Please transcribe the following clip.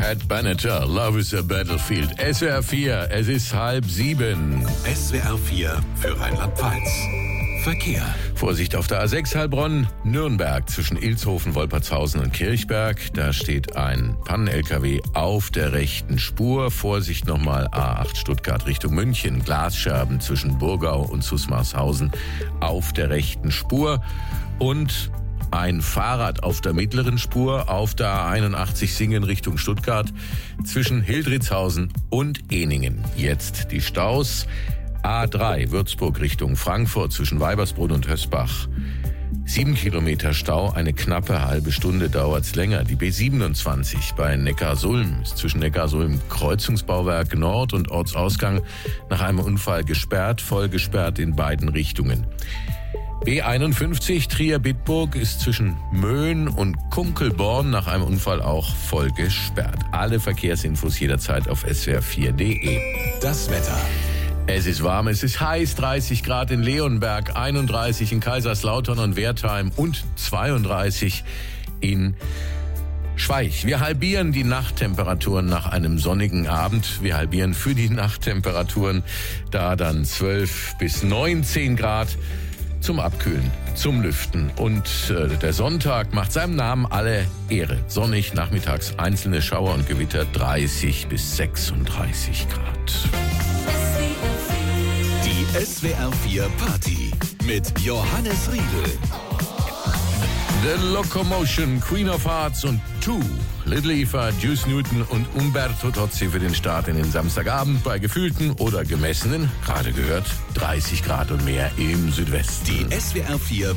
Pat Benatar, Love is a Battlefield. SWR 4, es ist 6:30. SWR 4 für Rheinland-Pfalz. Verkehr. Vorsicht auf der A6 Heilbronn, Nürnberg zwischen Ilshofen, Wolpertshausen und Kirchberg. Da steht ein Pannen-LKW auf der rechten Spur. Vorsicht nochmal A8 Stuttgart Richtung München. Glasscherben zwischen Burgau und Susmarshausen auf der rechten Spur. Und ein Fahrrad auf der mittleren Spur auf der A81 Singen Richtung Stuttgart zwischen Hildritzhausen und Ehningen. Jetzt die Staus. A3 Würzburg Richtung Frankfurt zwischen Weibersbrunn und Hösbach. 7 Kilometer Stau, eine knappe halbe Stunde dauert's länger. Die B27 bei Neckarsulm ist zwischen Neckarsulm Kreuzungsbauwerk Nord und Ortsausgang nach einem Unfall gesperrt, voll gesperrt in beiden Richtungen. B51 Trier-Bitburg ist zwischen Möhn und Kunkelborn nach einem Unfall auch voll gesperrt. Alle Verkehrsinfos jederzeit auf swr4.de. Das Wetter. Es ist warm, es ist heiß, 30 Grad in Leonberg, 31 in Kaiserslautern und Wertheim und 32 in Schweich. Wir halbieren die Nachttemperaturen nach einem sonnigen Abend. Wir halbieren für die Nachttemperaturen, da dann 12 bis 19 Grad zum Abkühlen, zum Lüften. Und der Sonntag macht seinem Namen alle Ehre. Sonnig, nachmittags einzelne Schauer und Gewitter, 30 bis 36 Grad. Die SWR 4 Party mit Johannes Riedel. The Locomotion, Queen of Hearts und Two. Little Eva, Juice Newton und Umberto Tozzi für den Start in den Samstagabend bei gefühlten oder gemessenen, gerade gehört, 30 Grad und mehr im Südwesten. Die SWR 4